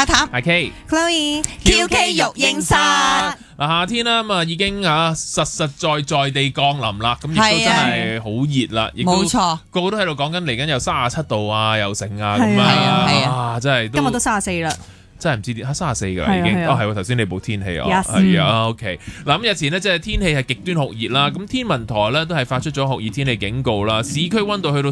阿譚、 阿 K、Chloe、QK 育嬰室。 夏天啦，咁已經實在地降臨啦，咁亦都真係好熱啦，亦都冇錯， 個個都喺度講緊嚟緊有37度啊，又成啊咁啊， 真係今日都34啦。 真係唔知點34㗎啦已經，係頭先你報天氣係啊 OK 嗱咁日前呢，即係天氣係極端酷熱啦，咁天文台咧都係發出咗酷熱天氣警告啦，市區溫度去到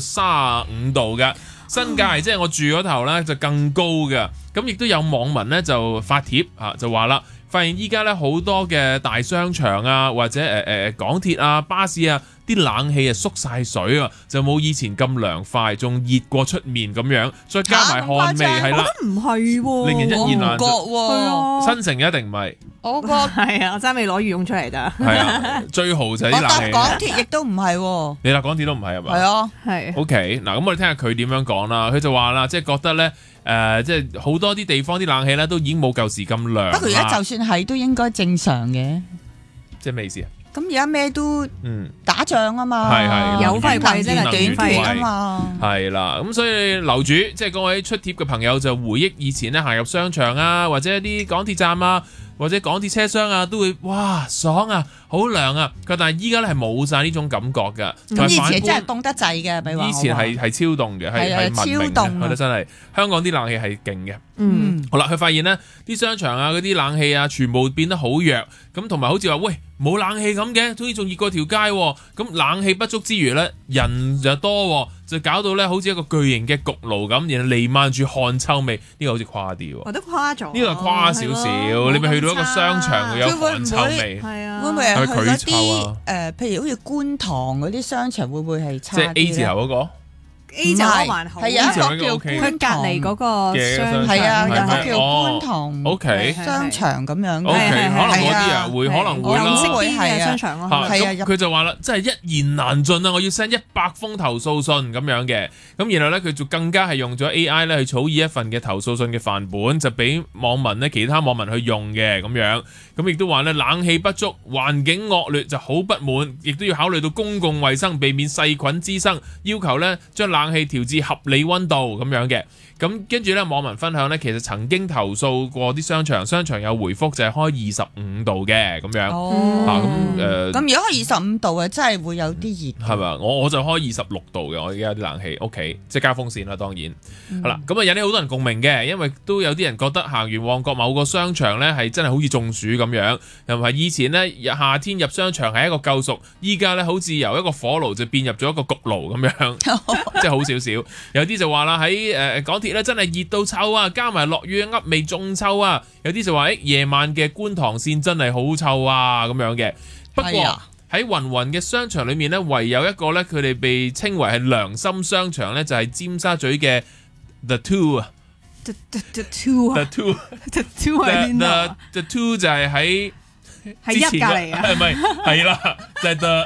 35度嘅，新界即係我住嗰頭咧就更高嘅，咁亦都有網民咧就發帖就話啦，發現依家咧好多嘅大商場啊或者港鐵啊巴士啊啲冷氣縮晒水啊，就冇以前咁涼快，仲熱過出面咁樣，再加埋汗味係啦， 唔係喎， 令人一言難盡。 喎， 新城一定唔係， 我覺得係啊，我真係未攞羽絨出嚟咋。 係啊，最豪就係啲冷氣。 港鐵亦都唔係喎， 你搭港鐵都唔係係嘛？ 係啊， 係。 OK，嗱咁我哋聽下佢點樣講啦。佢就話啦，即係覺得咧，即係好多啲地方啲冷氣咧都已經冇舊時咁涼。 不過而家就算係都應該正常嘅。 即係咩意思啊？ 咁而家咩都打仗啊嘛， 係有費貴真係短缺啊嘛， 係啦，咁所以樓主即係各位出貼嘅朋友就回憶以前咧行入商場啊，或者一啲港鐵站啊，或者港鐵車廂啊，都會哇爽啊，好涼啊！但係依家咧係冇晒呢種感覺㗎。 咁以前真係凍得滯嘅，比如話以前係超凍嘅，係超凍嘅，我覺得真係香港啲冷氣係勁嘅。好啦，佢發現咧啲商場啊嗰啲冷氣啊全部變得好弱，咁同埋好似話喂冇冷氣咁嘅，好似仲熱過條街喎。咁冷氣不足之餘咧，人就多，就搞到咧好似一個巨型嘅焗爐咁，然後瀰漫住汗臭味。呢個好似誇啲喎， 我都誇咗。 呢個誇少少，你咪去到一個商場會有汗臭味， 係啊， 會唔會係去嗰啲譬如好似觀塘嗰啲商場會唔會係差啲咧？ 即係 A 字頭嗰個。 A 就還好， 係有一個叫佢隔離嗰個商場， 係啊，有個叫觀塘 OK 商場咁樣 OK，可能嗰啲啊會可能會啦， 會係商場咯， 係啊， 佢就話啦，真係一言難盡啊！我要 send 100封投訴信咁樣嘅，咁然後咧佢就更加係用咗 AI 咧去草擬一份嘅投訴信嘅範本，就俾網民咧其他網民去用嘅咁樣，咁亦都話咧冷氣不足、環境惡劣就好不滿，亦都要考慮到公共衛生，避免細菌滋生，要求咧將冷氣調至合理溫度咁樣嘅，咁跟住咧網民分享咧，其實曾經投訴過啲商場有回覆就係開25度嘅咁樣， 咁如果開25度啊，真係會有啲熱， 係咪？我就開26度嘅，我而家有啲冷氣屋企，即係加風扇啦，當然，好啦，咁啊引起好多人共鳴嘅，因為都有啲人覺得行完旺角某個商場咧係真係好似中暑咁樣，又唔係以前咧夏天入商場係一個救贖，依家咧好似由一個火爐就變入咗一個焗爐咁樣，即係好少少。有啲就話啦，喺港鐵咧真係熱到臭啊，加埋落雨噏味仲臭啊。有啲就話夜晚嘅觀塘線真係好臭啊咁樣嘅。不過喺雲雲嘅商場裏面咧，唯有一個咧佢哋被稱為係良心商場咧，就係尖沙咀嘅 The Two 啊。The Two 係邊度？The Two 就係喺一隔離啊， 係咪？係啦，就係 The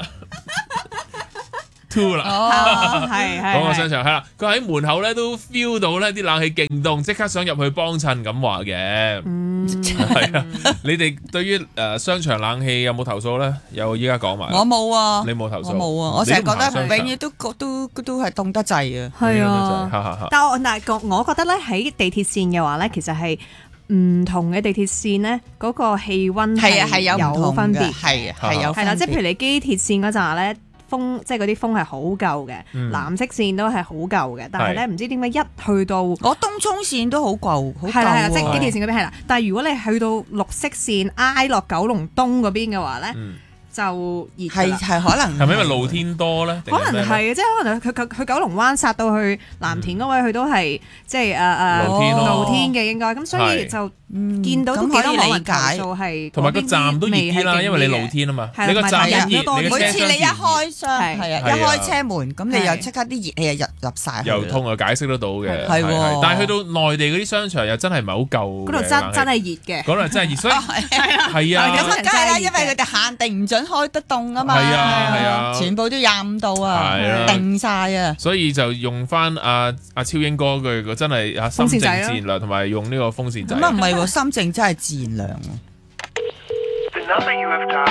Two 啦， 係嗰個商場係啦，佢喺門口咧都 feel 到咧啲冷氣勁凍，即刻想入去幫襯咁話嘅。係啊，你哋對於商場冷氣有冇投訴咧？有依家講埋。 我冇啊， 你冇投訴？ 我冇啊，我成日覺得永遠都係凍得滯啊。 係啊，但我覺得咧喺地鐵線嘅話咧，其實係唔同嘅地鐵線咧，嗰個氣温係有分別，係有係啦，即係譬如你機鐵線嗰陣咧。即係嗰啲風係好夠嘅，藍色線都係好夠嘅，但係咧唔知點解一去到我東涌線都好夠， 係啦，即係機鐵線嗰邊係啦。但係如果你去到綠色線挨落九龍東嗰邊嘅話咧，就熱係可能係咪因為露天多咧？ 可能係啊，即係可能佢九龍灣殺到去藍田嗰位，佢都係即係露天嘅應該，咁所以就見到都幾多網民投訴係， 同埋個站都熱啲啦，因為你露天啊嘛，你個站一熱， 每次你一開箱係啊，一開車門咁你又即刻啲熱氣入晒， 又通啊，解釋得到嘅， 係喎。 但係去到內地嗰啲商場又真係唔係好夠， 嗰度真係熱嘅， 嗰度真係熱，所以係啊， 咁梗係啦，因為佢哋限定唔準開得凍啊嘛，係啊，全部都25度啊，定晒啊， 所以就用翻阿超英哥句真係心靜自然涼，同埋用呢個風扇仔。 咁啊唔係喎，心靜真係自然涼。